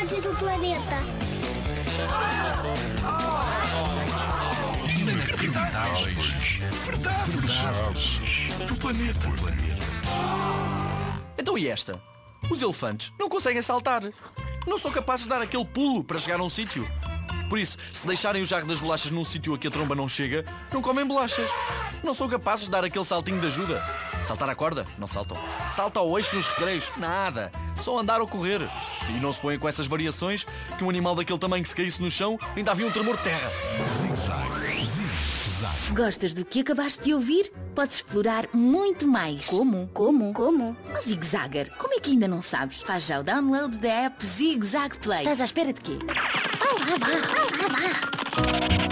metade do planeta. Inacreditáveis. Verdades do planeta. Então e esta? Os elefantes não conseguem saltar. Não são capazes de dar aquele pulo para chegar a um sítio. Por isso, se deixarem o jarro das bolachas num sítio a que a tromba não chega, não comem bolachas. Não são capazes de dar aquele saltinho de ajuda. Saltar a corda? Não saltam. Salta ao eixo nos recreios? Nada. Só andar ou correr. E não se põem com essas variações que um animal daquele tamanho que se caísse no chão ainda havia um tremor de terra. Zig-zag. Zig-zag. Gostas do que acabaste de ouvir? Podes explorar muito mais. Como? Como? O Zig Zagger. Como é que ainda não sabes? Faz já o download da app Zig Zag Play. Estás à espera de quê? Vá lá.